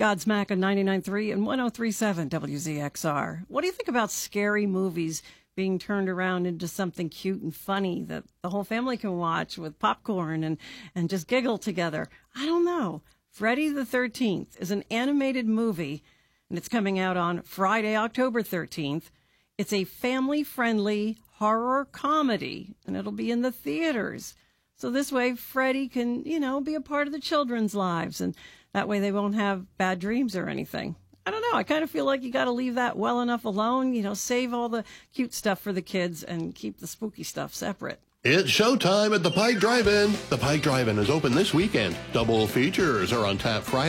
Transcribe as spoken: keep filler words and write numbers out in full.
Godsmack on ninety-nine point three and one oh three point seven W Z X R. What do you think about scary movies being turned around into something cute and funny that the whole family can watch with popcorn and, and just giggle together? I don't know. Friday the thirteenth is an animated movie, and it's coming out on Friday, October thirteenth. It's a family-friendly horror comedy, and it'll be in the theaters. So this way, Freddy can, you know, be a part of the children's lives, and that way they won't have bad dreams or anything. I don't know. I kind of feel like you got to leave that well enough alone, you know, save all the cute stuff for the kids and keep the spooky stuff separate. It's showtime at the Pike Drive-In. The Pike Drive-In is open this weekend. Double features are on tap Friday.